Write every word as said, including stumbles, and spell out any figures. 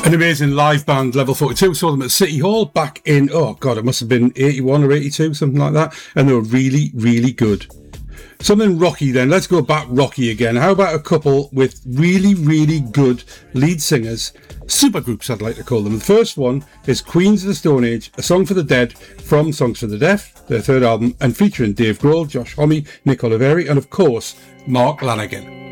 An amazing live band, Level forty-two. Saw them at City Hall back in, oh God, it must have been eighty-one or eighty-two, something like that. And they were really, really good. Something rocky then. Let's go back rocky again. How about a couple with really, really good lead singers? Supergroups, I'd like to call them. The first one is Queens of the Stone Age, A Song for the Dead from Songs for the Deaf, their third album, and featuring Dave Grohl, Josh Homme, Nick Oliveri, and of course, Mark Lanegan.